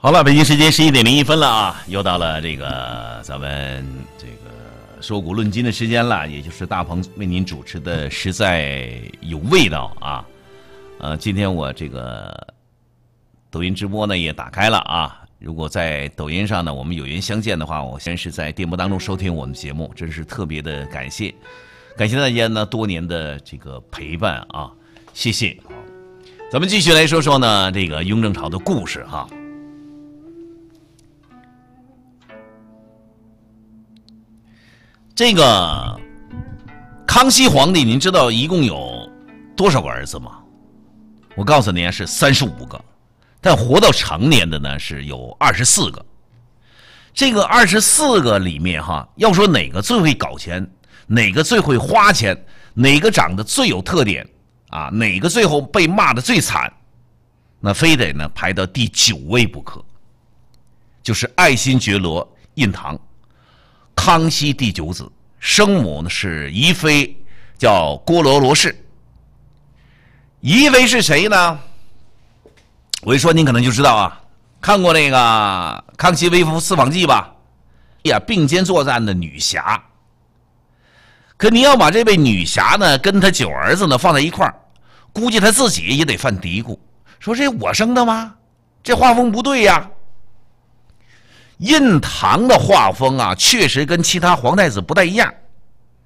好了，北京时间11:01了啊，又到了这个咱们这个说古论今的时间了，也就是大鹏为您主持的实在有味道啊。今天我这个抖音直播呢也打开了啊。如果在抖音上呢我们有缘相见的话，我先是在电波当中收听我们节目，真是特别的感谢大家呢多年的这个陪伴啊，谢谢。咱们继续来说说呢这个雍正朝的故事哈。这个康熙皇帝您知道一共有多少个儿子吗？我告诉您是35个，但活到成年的呢是有24个。这个24个里面哈，要说哪个最会搞钱，哪个最会花钱，哪个长得最有特点啊，哪个最后被骂得最惨，那非得呢排到第9位不可，就是爱新觉罗胤堂，康熙第9子，生母呢是宜妃，叫郭罗罗氏。宜妃是谁呢？我一说您可能就知道啊，看过那个《康熙微服私访记》吧？并肩作战的女侠。可你要把这位女侠呢跟她9儿子呢放在一块儿，估计她自己也得犯嘀咕，说这我生的吗？这画风不对呀。胤堂的画风啊，确实跟其他皇太子不太一样。